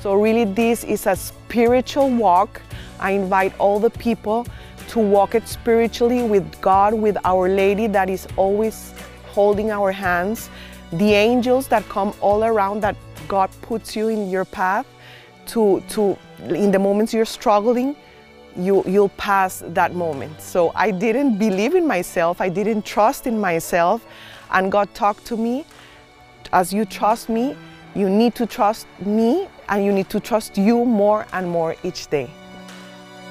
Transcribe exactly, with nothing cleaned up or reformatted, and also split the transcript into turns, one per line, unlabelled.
So really this is a spiritual walk. I invite all the people to walk it spiritually with God, with Our Lady that is always holding our hands, the angels that come all around that God puts you in your path to, to in the moments you're struggling, you, you'll pass that moment. So I didn't believe in myself, I didn't trust in myself, and God talked to me, as you trust me, you need to trust me, and you need to trust you more and more each day.